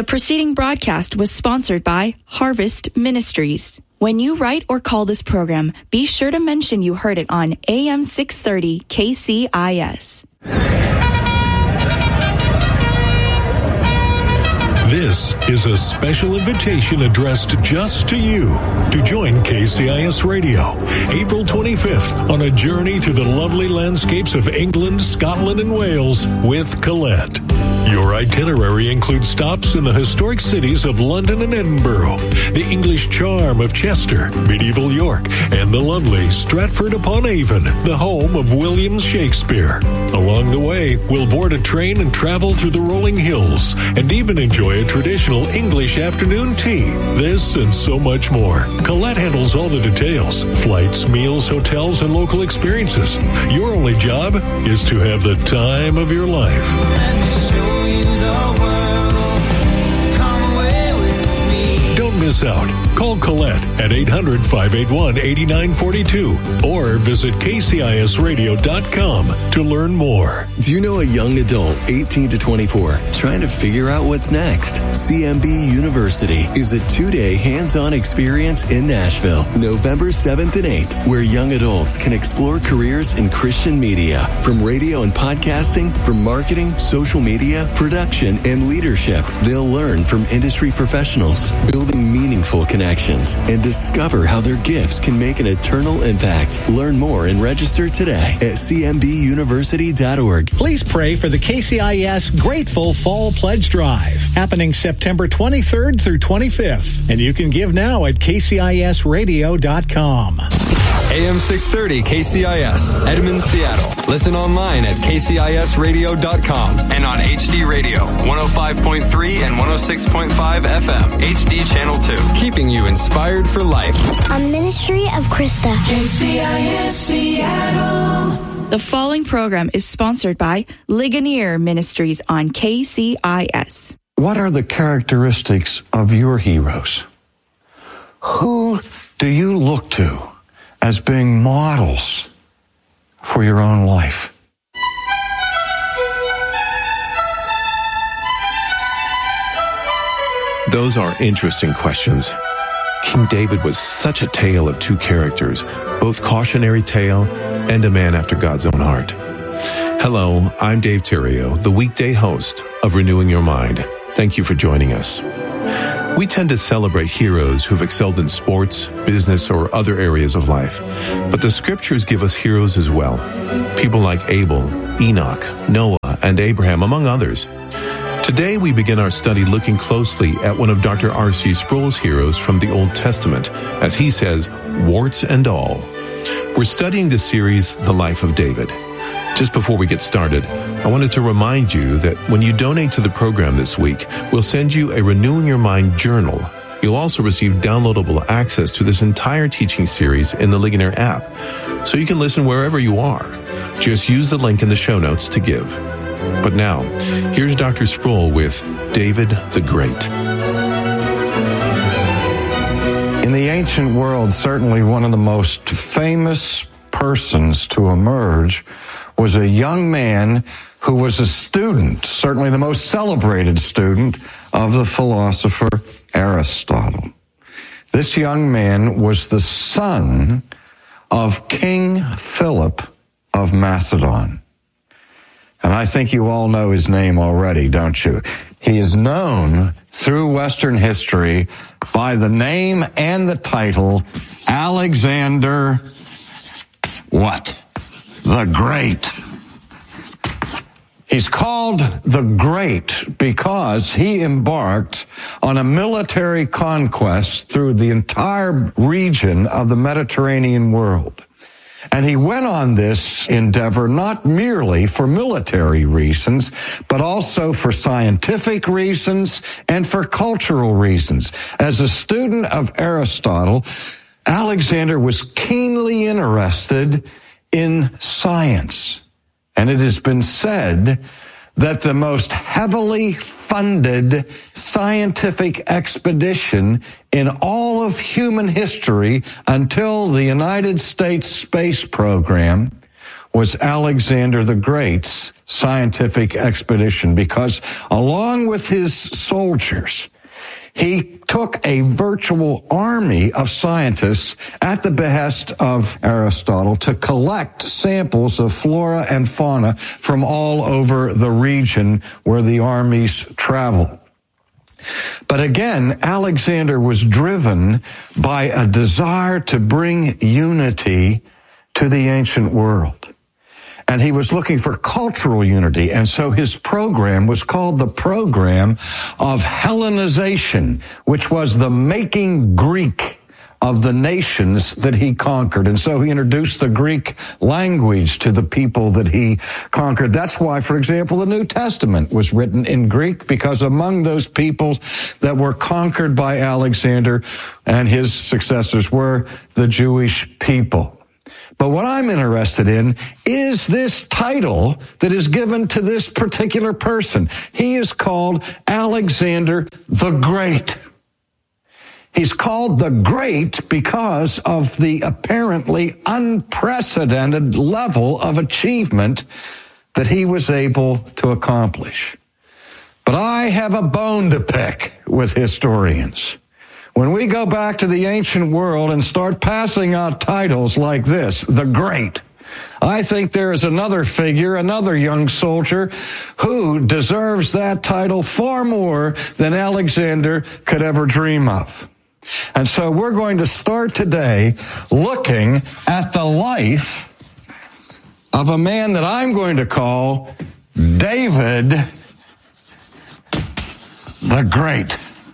preceding broadcast was sponsored by Harvest Ministries. When you write or call this program, be sure to mention you heard it on AM 630 KCIS. This is a special invitation addressed just to you to join KCIS Radio April 25th on a journey through the lovely landscapes of England, Scotland, and Wales with Colette. Your itinerary includes stops in the historic cities of London and Edinburgh, the English charm of Chester, medieval York, and the lovely Stratford-upon-Avon, the home of William Shakespeare. Along the way, we'll board a train and travel through the rolling hills and even enjoy a traditional English afternoon tea. This and so much more. Colette handles all the details: flights, meals, hotels, and local experiences. Your only job is to have the time of your life. Don't miss out. Call Colette at 800-581-8942 or visit kcisradio.com to learn more. Do you know a young adult, 18 to 24, trying to figure out what's next? CMB University is a 2-day hands-on experience in Nashville, November 7th and 8th, where young adults can explore careers in Christian media, from radio and podcasting, from marketing, social media, production, and leadership. They'll learn from industry professionals, building meaningful connections, and discover how their gifts can make an eternal impact. Learn more and register today at cmbuniversity.org. Please pray for the KCIS Grateful Fall Pledge Drive, happening September 23rd through 25th. And you can give now at kcisradio.com. AM 630 KCIS, Edmond, Seattle. Listen online at kcisradio.com and on HD Radio, 105.3 and 106.5 FM, HD Channel 2. Keeping you inspired for life. A ministry of Krista. KCIS Seattle. The following program is sponsored by Ligonier Ministries on KCIS. What are the characteristics of your heroes? Who do you look to as being models for your own life? Those are interesting questions. King David was such a tale of two characters, both cautionary tale and a man after God's own heart. Hello, I'm Dave Terrio, the weekday host of Renewing Your Mind. Thank you for joining us. We tend to celebrate heroes who've excelled in sports, business, or other areas of life. But the scriptures give us heroes as well. People like Abel, Enoch, Noah, and Abraham, among others. Today we begin our study looking closely at one of Dr. R.C. Sproul's heroes from the Old Testament, as he says, warts and all. We're studying the series, The Life of David. Just before we get started, I wanted to remind you that when you donate to the program this week, we'll send you a Renewing Your Mind journal. You'll also receive downloadable access to this entire teaching series in the Ligonier app, so you can listen wherever you are. Just use the link in the show notes to give. But now, here's Dr. Sproul with David the Great. In the ancient world, certainly one of the most famous persons to emerge was a young man who was a student, certainly the most celebrated student of the philosopher Aristotle. This young man was the son of King Philip of Macedon. And I think you all know his name already, don't you? He is known through Western history by the name and the title Alexander what? The Great. He's called the Great because he embarked on a military conquest through the entire region of the Mediterranean world. And he went on this endeavor not merely for military reasons, but also for scientific reasons and for cultural reasons. As a student of Aristotle, Alexander was keenly interested in science. And it has been said that the most heavily funded scientific expedition in all of human history until the United States space program was Alexander the Great's scientific expedition, because along with his soldiers, he took a virtual army of scientists at the behest of Aristotle to collect samples of flora and fauna from all over the region where the armies traveled. But again, Alexander was driven by a desire to bring unity to the ancient world. And he was looking for cultural unity. And so his program was called the Program of Hellenization, which was the making Greek of the nations that he conquered. And so he introduced the Greek language to the people that he conquered. That's why, for example, the New Testament was written in Greek, because among those peoples that were conquered by Alexander and his successors were the Jewish people. But what I'm interested in is this title that is given to this particular person. He is called Alexander the Great. He's called the Great because of the apparently unprecedented level of achievement that he was able to accomplish. But I have a bone to pick with historians. When we go back to the ancient world and start passing out titles like this, the Great, I think there is another figure, another young soldier, who deserves that title far more than Alexander could ever dream of. And so we're going to start today looking at the life of a man that I'm going to call David the Great.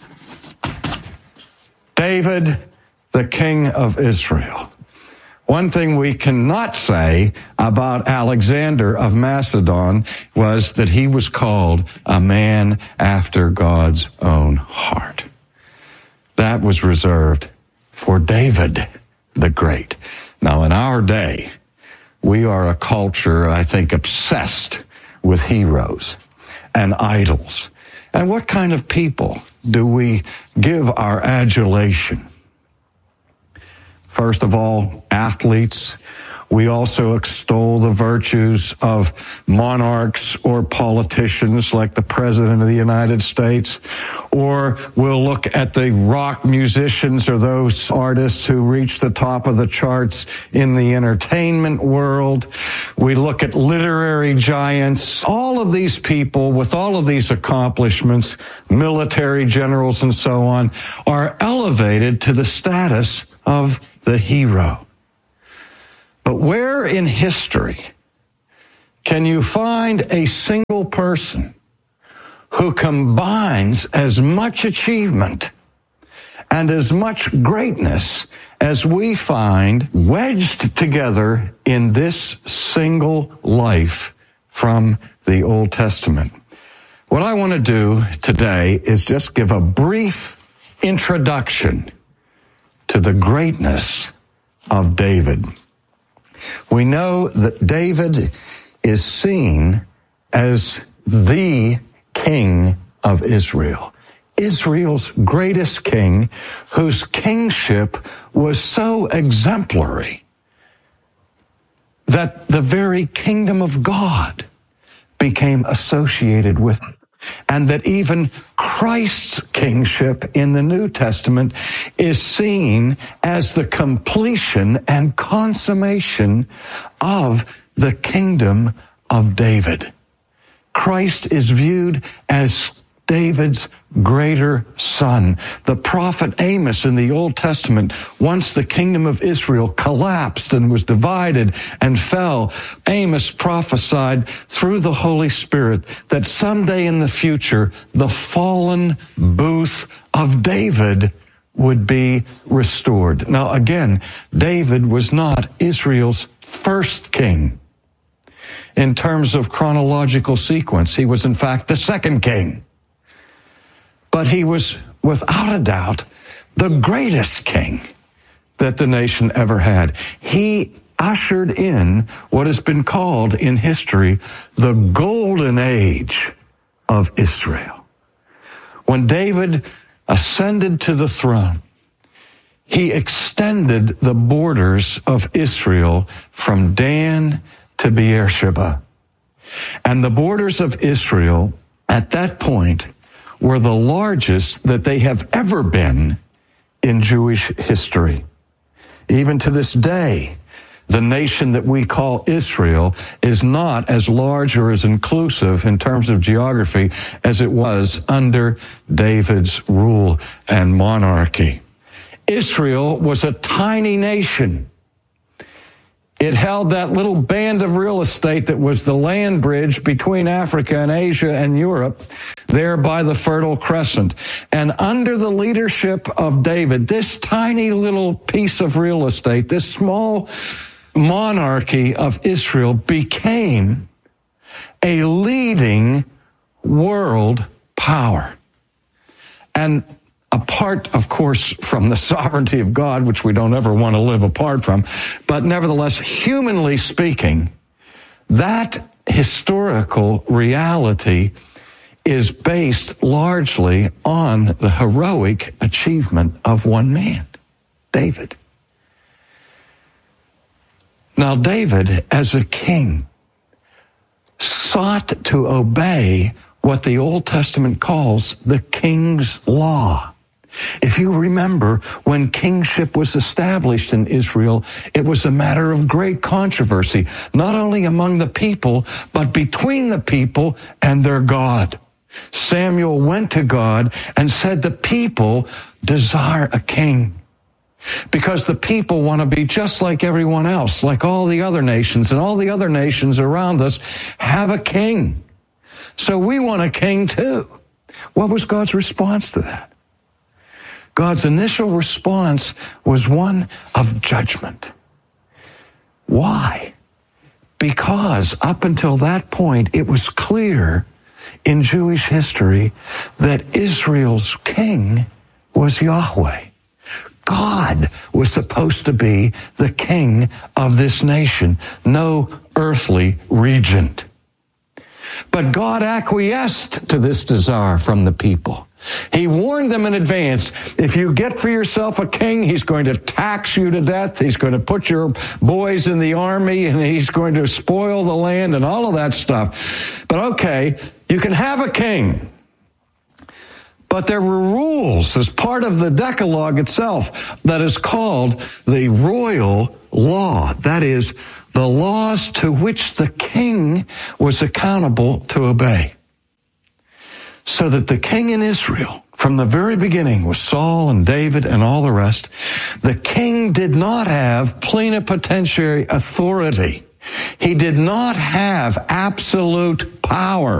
David, the King of Israel. One thing we cannot say about Alexander of Macedon was that he was called a man after God's own heart. That was reserved for David the Great. Now, in our day, we are a culture, I think, obsessed with heroes and idols. And what kind of people do we give our adulation? First of all, athletes. We also extol the virtues of monarchs or politicians like the President of the United States. Or we'll look at the rock musicians or those artists who reach the top of the charts in the entertainment world. We look at literary giants. All of these people with all of these accomplishments, military generals and so on, are elevated to the status of the hero. But where in history can you find a single person who combines as much achievement and as much greatness as we find wedged together in this single life from the Old Testament? What I want to do today is just give a brief introduction to the greatness of David. We know that David is seen as the king of Israel, Israel's greatest king, whose kingship was so exemplary that the very kingdom of God became associated with it. And that even Christ's kingship in the New Testament is seen as the completion and consummation of the kingdom of David. Christ is viewed as David's greater son. The prophet Amos in the Old Testament, once the kingdom of Israel collapsed and was divided and fell, Amos prophesied through the Holy Spirit that someday in the future, the fallen booth of David would be restored. Now again, David was not Israel's first king. In terms of chronological sequence, he was in fact the second king. But he was, without a doubt, the greatest king that the nation ever had. He ushered in what has been called in history the golden age of Israel. When David ascended to the throne, he extended the borders of Israel from Dan to Beersheba. And the borders of Israel at that point were the largest that they have ever been in Jewish history. Even to this day, the nation that we call Israel is not as large or as inclusive in terms of geography as it was under David's rule and monarchy. Israel was a tiny nation. It held that little band of real estate that was the land bridge between Africa and Asia and Europe, there by the Fertile Crescent. And under the leadership of David, this tiny little piece of real estate, this small monarchy of Israel became a leading world power. And apart, of course, from the sovereignty of God, which we don't ever want to live apart from, but nevertheless, humanly speaking, that historical reality is based largely on the heroic achievement of one man, David. Now, David, as a king, sought to obey what the Old Testament calls the king's law. If you remember, when kingship was established in Israel, it was a matter of great controversy, not only among the people, but between the people and their God. Samuel went to God and said, the people desire a king. Because the people want to be just like everyone else, like all the other nations, and all the other nations around us have a king. So we want a king too. What was God's response to that? God's initial response was one of judgment. Why? Because up until that point, it was clear in Jewish history that Israel's king was Yahweh. God was supposed to be the king of this nation, no earthly regent. But God acquiesced to this desire from the people. He warned them in advance, if you get for yourself a king, he's going to tax you to death, he's going to put your boys in the army, and he's going to spoil the land and all of that stuff. But okay, you can have a king. But there were rules as part of the Decalogue itself that is called the royal law. That is, the laws to which the king was accountable to obey. So that the king in Israel, from the very beginning, with Saul and David and all the rest, the king did not have plenipotentiary authority. He did not have absolute power.